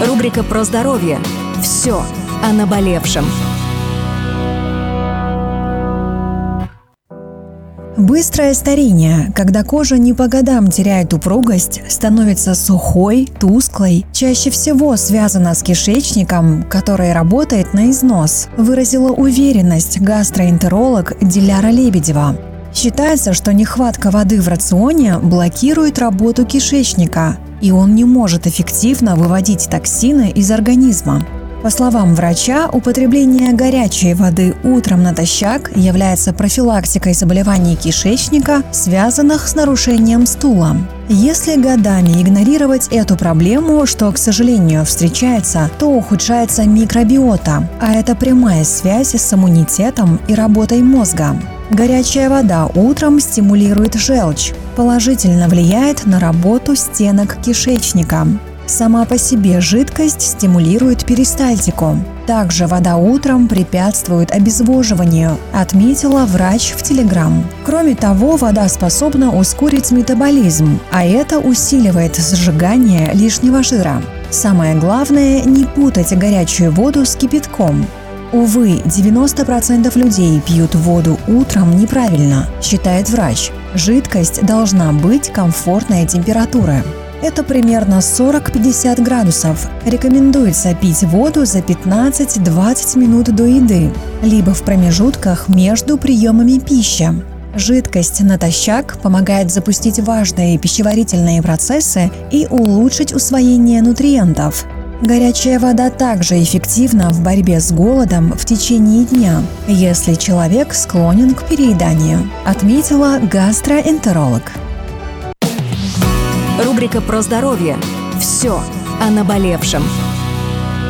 Рубрика про здоровье. Все о наболевшем. Быстрое старение, когда кожа не по годам теряет упругость, становится сухой, тусклой, чаще всего связано с кишечником, который работает на износ, выразила уверенность гастроэнтеролог Диляра Лебедева. Считается, что нехватка воды в рационе блокирует работу кишечника, и он не может эффективно выводить токсины из организма. По словам врача, употребление горячей воды утром натощак является профилактикой заболеваний кишечника, связанных с нарушением стула. Если годами игнорировать эту проблему, что, к сожалению, встречается, то ухудшается микробиота, а это прямая связь с иммунитетом и работой мозга. Горячая вода утром стимулирует желчь, положительно влияет на работу стенок кишечника. Сама по себе жидкость стимулирует перистальтику. Также вода утром препятствует обезвоживанию, отметила врач в Telegram. Кроме того, вода способна ускорить метаболизм, а это усиливает сжигание лишнего жира. Самое главное – не путать горячую воду с кипятком. Увы, 90% людей пьют воду утром неправильно, считает врач. Жидкость должна быть комфортной температуры. Это примерно 40-50 градусов. Рекомендуется пить воду за 15-20 минут до еды, либо в промежутках между приемами пищи. Жидкость натощак помогает запустить важные пищеварительные процессы и улучшить усвоение нутриентов. Горячая вода также эффективна в борьбе с голодом в течение дня, если человек склонен к перееданию, отметила гастроэнтеролог. Рубрика про здоровье. Все о наболевшем.